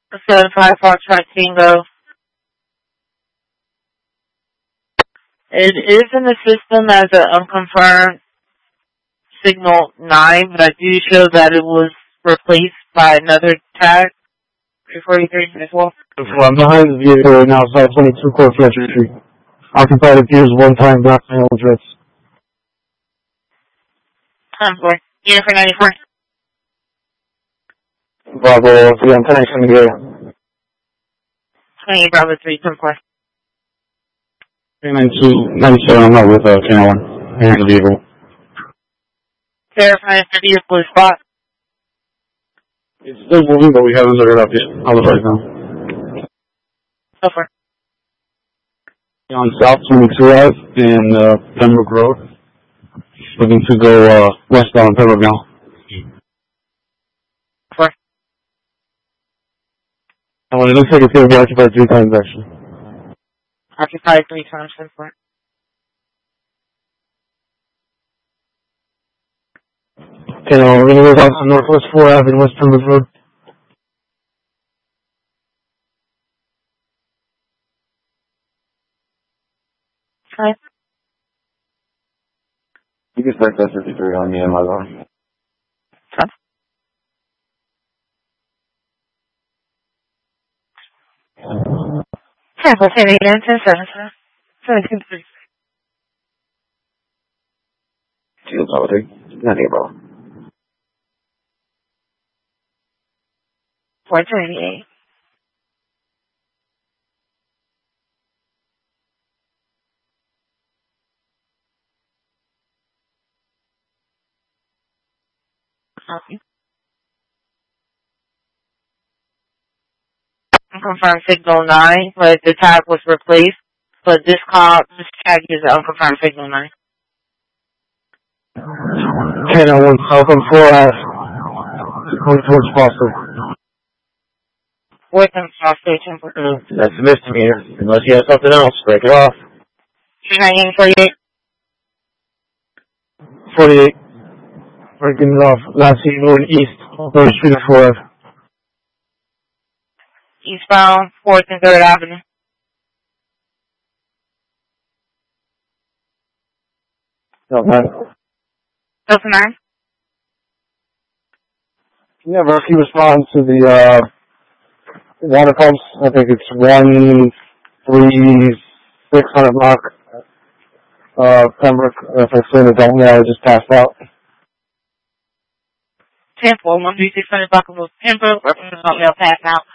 Certified Foxtrot Tango. It is in the system as an unconfirmed signal 9, but I do show that it was replaced by another tag. 343 as well. I'm behind the vehicle right now, so 22 Court Fletcher Street. Occupied appears one-time blackmail address. Time for Unifor 94. Bravo, 3 on 10, coming here. 28 Bravo 3, 10 4. 392, I'm not with K1. Here in the vehicle. Verifying if the vehicle is spot. It's still moving, but we haven't looked it up yet. I'll look right now. So far. On South 22 Ave in Pembroke Road. Looking to go westbound Pembroke now. Far. It looks like it's going to be occupied 3 times actually. Occupied 3 times, 10 4. Okay, now we're going to go down on Northwest 4 Ave in West Pembroke Road. Hi. You can start that 53 on me and my line. Huh? Sample 10 8 and 10 7 sir. 17 3. Field Politics. Not here, bro. 428. Okay. Unconfirmed signal 9, but the tag was replaced. But this tag is an unconfirmed signal 9. 1001 South on 4 Ave. Going towards Foster. 4th and South Station. That's a misdemeanor. Unless you have something else, break it off. 298 48. 48. Breaking it off. Last seen going east. 3rd Street and 4 Ave. Eastbound 4th and 3rd Avenue. Okay. Delta 9. Yeah, bro, he responds to the water pumps. I think it's 13600 block. Pembroke. If I say the don't know, I just passed out. 10-4, 13600 block of Pembroke. Representative Mail pass out.